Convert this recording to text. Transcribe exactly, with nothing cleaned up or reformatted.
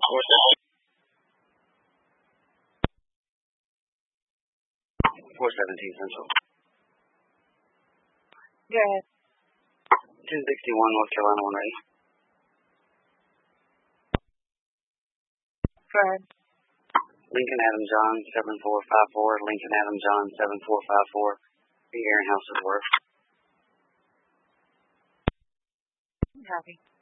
four seventeen Central. Go ahead. two sixty-one North Carolina, one ready. Go ahead. Lincoln Adam John, seven four five four. Lincoln Adam John, seven four five four. The Aaron House of Worth. Copy.